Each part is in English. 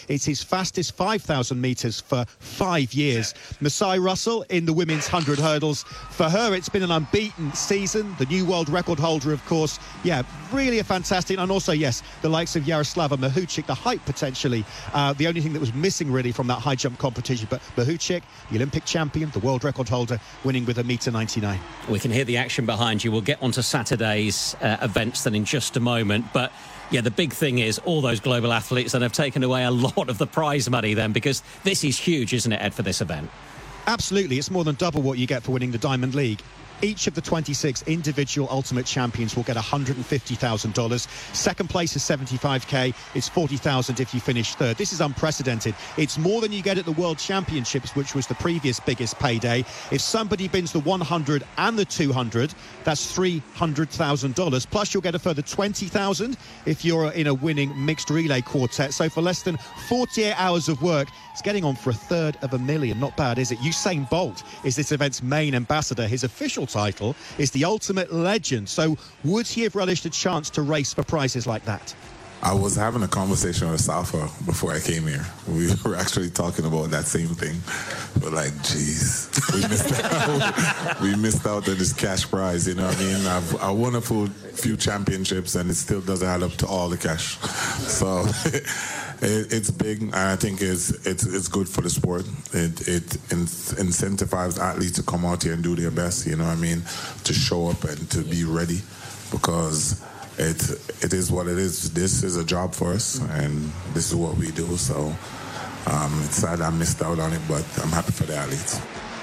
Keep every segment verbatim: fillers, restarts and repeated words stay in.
It's his fastest five thousand metres for five years. Masai Russell in the women's one hundred hurdles. For her, it's been an unbeaten season. The new world record holder, of course. Yeah, really a fantastic. And also, yes, the likes of Jaroslava Mahuchik, the height potentially. Uh, the only thing that was missing really from that high jump competition. But Mahuchik, the Olympic champion, the world record holder, winning with a metre ninety-nine. We can hear the action behind you. We'll get onto Saturday's uh, events then in just a moment. But yeah, the big thing is all those global athletes that have taken away a lot of the prize money then, because this is huge, isn't it, Ed, for this event? Absolutely. It's more than double what you get for winning the Diamond League. Each of the twenty-six individual Ultimate Champions will get one hundred fifty thousand dollars. Second place is seventy-five K. It's forty thousand dollars if you finish third. This is unprecedented. It's more than you get at the World Championships, which was the previous biggest payday. If somebody wins the one hundred and the two hundred, that's three hundred thousand dollars. Plus, you'll get a further twenty thousand dollars if you're in a winning mixed relay quartet. So for less than forty-eight hours of work, it's getting on for a third of a million. Not bad, is it? Usain Bolt is this event's main ambassador. His official title is the Ultimate Legend. So would he have relished a chance to race for prizes like that? I was having a conversation with Safa before I came here. We were actually talking about that same thing. We're like, geez, we missed out. we missed out on this cash prize, you know what I mean? I've, I won a few, few championships and it still doesn't add up to all the cash. So it, it's big, and I think it's, it's, it's good for the sport. It, it in, incentivizes athletes to come out here and do their best, you know what I mean? To show up and to be ready, because It it is what it is. This is a job for us, and this is what we do. So um, it's sad I missed out on it, but I'm happy for the athletes.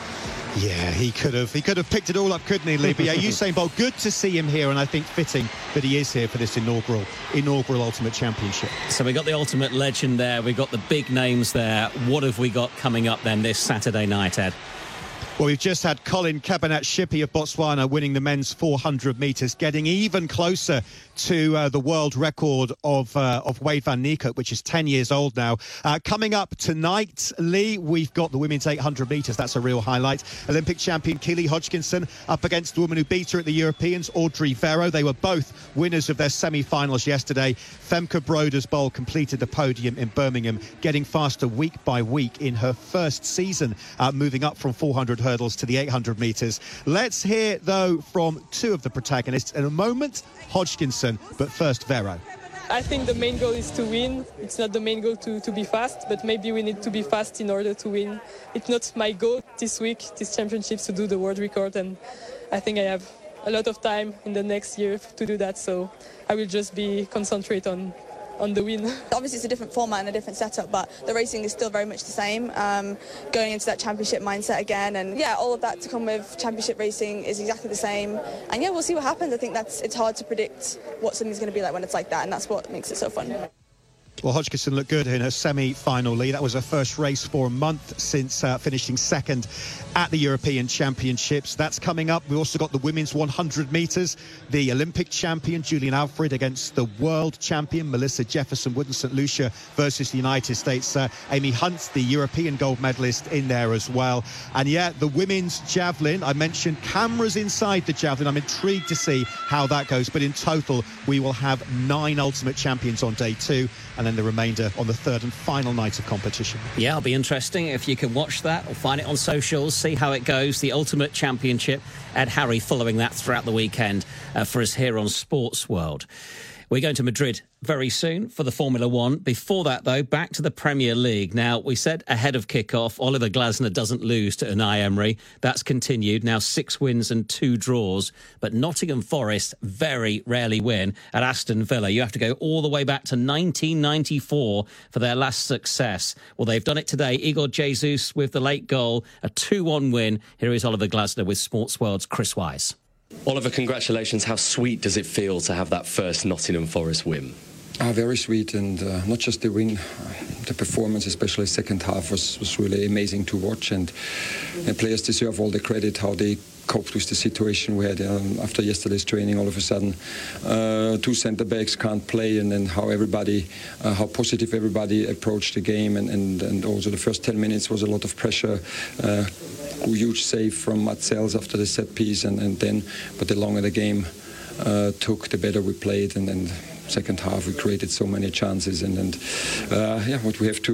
Yeah, he could have he could have picked it all up, couldn't he, Lee? But yeah, Usain Bolt, good to see him here, and I think fitting that he is here for this inaugural inaugural Ultimate Championship. So we got the Ultimate Legend there, we got the big names there. What have we got coming up then this Saturday night, Ed? Well, we've just had Colin Kabanat-Shippey of Botswana winning the men's four hundred metres, getting even closer to uh, the world record of uh, of Wade van Niekerk, which is ten years old now. Uh, coming up tonight, Lee, we've got the women's eight hundred metres. That's a real highlight. Olympic champion Keely Hodgkinson up against the woman who beat her at the Europeans, Audrey Vero. They were both winners of their semi-finals yesterday. Femke Brodersbol completed the podium in Birmingham, getting faster week by week in her first season, uh, moving up from four hundred hurdles to the eight hundred metres. Let's hear, though, from two of the protagonists in a moment. Hodgkinson, but first Vero. I think the main goal is to win. It's not the main goal to, to be fast, but maybe we need to be fast in order to win. It's not my goal this week, this championships, to do the world record, and I think I have a lot of time in the next year to do that, so I will just be concentrate on on the win. Obviously it's a different format and a different setup, but the racing is still very much the same. Um, going into that championship mindset again, and yeah, all of that to come with championship racing is exactly the same. And yeah, we'll see what happens. I think that's it's hard to predict what something's going to be like when it's like that, and that's what makes it so fun. Well, Hodgkinson looked good in her semi-final lead. That was her first race for a month since uh, finishing second at the European Championships. That's coming up. We've also got the women's one hundred metres. The Olympic champion, Julian Alfred, against the world champion, Melissa Jefferson-Wood in Saint Lucia versus the United States. Uh, Amy Hunt, the European gold medalist, in there as well. And yeah, the women's javelin. I mentioned cameras inside the javelin. I'm intrigued to see how that goes. But in total, we will have nine Ultimate Champions on day two, and then the remainder on the third and final night of competition. Yeah, it'll be interesting if you can watch that or find it on socials, see how it goes. The Ultimate Championship. Ed Harry following that throughout the weekend uh, for us here on Sports World. We're going to Madrid very soon for the Formula One. Before that, though, back to the Premier League. Now, we said ahead of kick-off, Oliver Glasner doesn't lose to Unai Emery. That's continued. Now six wins and two draws. But Nottingham Forest very rarely win at Aston Villa. You have to go all the way back to nineteen ninety-four for their last success. Well, they've done it today. Igor Jesus with the late goal, a two one win. Here is Oliver Glasner with Sports World's Chris Wise. Oliver, congratulations. How sweet does it feel to have that first Nottingham Forest win? Ah, very sweet, and uh, not just the win, the performance, especially second half, was, was really amazing to watch, and the players deserve all the credit how they coped with the situation we had um, after yesterday's training. All of a sudden, uh, two centre backs can't play, and then how everybody, uh, how positive everybody approached the game, and, and, and also the first ten minutes was a lot of pressure. Uh, a huge save from Matzels after the set piece, and, and then, but the longer the game uh, took, the better we played, and then second half we created so many chances, and, and uh, yeah, what we have to